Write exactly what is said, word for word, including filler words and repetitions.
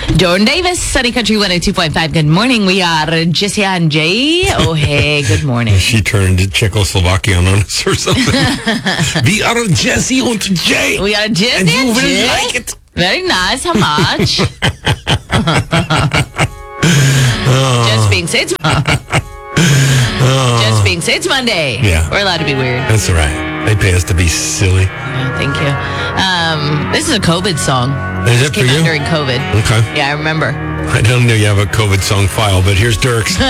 Dawn Davis, Sunny Country one oh two point five. Good morning. We are Jessie and Jay. Oh, hey, good morning. She turned Czechoslovakian on us or something. We are Jessie and Jay. We are Jessie and and you will Jay. like it. Very nice. How much? Just being said. Just being said. It's Monday. Yeah. We're allowed to be weird. That's all right. They pay us to be silly. Yeah, thank you. Um, this is a COVID song. Is This that for came out you? during COVID. Okay. Yeah, I remember. I don't know you have a COVID song file, but here's Dirks.